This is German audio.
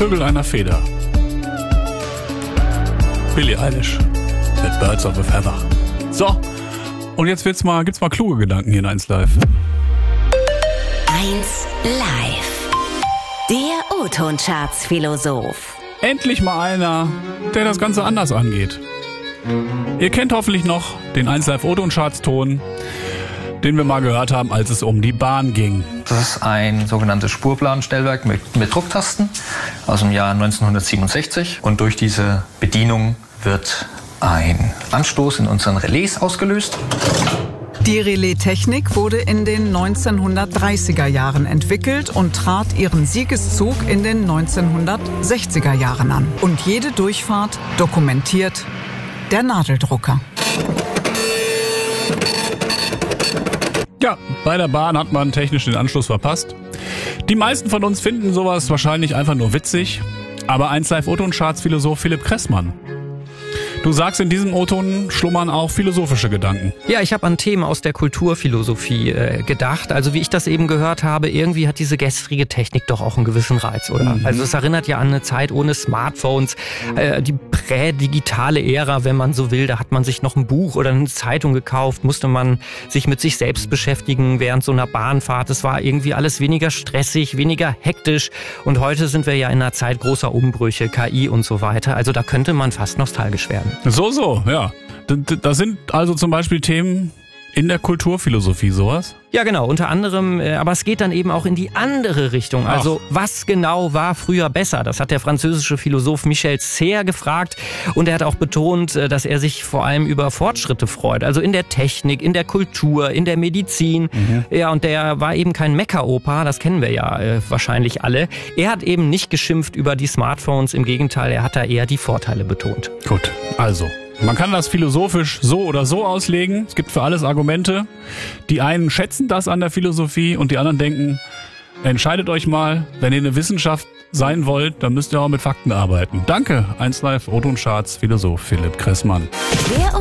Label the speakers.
Speaker 1: Vögel einer Feder. Billie Eilish mit Birds of a Feather. So, und jetzt gibt's mal kluge Gedanken hier in 1 Live.
Speaker 2: 1 Live. Der O-Ton-Charts-Philosoph.
Speaker 1: Endlich mal einer, der das Ganze anders angeht. Ihr kennt hoffentlich noch den 1 Live O-Ton-Charts-Ton, den wir mal gehört haben, als es um die Bahn ging.
Speaker 3: Das ist ein sogenanntes Spurplanstellwerk mit Drucktasten aus dem Jahr 1967. Und durch diese Bedienung wird ein Anstoß in unseren Relais ausgelöst.
Speaker 4: Die Relais-Technik wurde in den 1930er Jahren entwickelt und trat ihren Siegeszug in den 1960er Jahren an. Und jede Durchfahrt dokumentiert der Nadeldrucker.
Speaker 1: Ja, bei der Bahn hat man technisch den Anschluss verpasst. Die meisten von uns finden sowas wahrscheinlich einfach nur witzig. Aber 1 Live O-Ton-Charts-Philosoph Philipp Kressmann. Du sagst, in diesem O-Ton schlummern auch philosophische Gedanken.
Speaker 5: Ja, ich habe an Themen aus der Kulturphilosophie gedacht. Also wie ich das eben gehört habe, irgendwie hat diese gestrige Technik doch auch einen gewissen Reiz, oder? Also es erinnert ja an eine Zeit ohne Smartphones, die prädigitale Ära, wenn man so will. Da hat man sich noch ein Buch oder eine Zeitung gekauft, musste man sich mit sich selbst beschäftigen während so einer Bahnfahrt. Es war irgendwie alles weniger stressig, weniger hektisch. Und heute sind wir ja in einer Zeit großer Umbrüche, KI und so weiter. Also da könnte man fast nostalgisch werden.
Speaker 1: So, ja. Das sind also zum Beispiel Themen in der Kulturphilosophie, sowas?
Speaker 5: Ja, genau, unter anderem, aber es geht dann eben auch in die andere Richtung. Also, was genau war früher besser? Das hat der französische Philosoph Michel Serres gefragt und er hat auch betont, dass er sich vor allem über Fortschritte freut. Also in der Technik, in der Kultur, in der Medizin. Ja, und der war eben kein Mecker-Opa, das kennen wir ja wahrscheinlich alle. Er hat eben nicht geschimpft über die Smartphones, im Gegenteil, er hat da eher die Vorteile betont.
Speaker 1: Gut, also. Man kann das philosophisch so oder so auslegen. Es gibt für alles Argumente. Die einen schätzen das an der Philosophie und die anderen denken, entscheidet euch mal, wenn ihr eine Wissenschaft sein wollt, dann müsst ihr auch mit Fakten arbeiten. Danke, 1 Live O-Ton-Charts Philosoph Philipp Kressmann.
Speaker 2: Der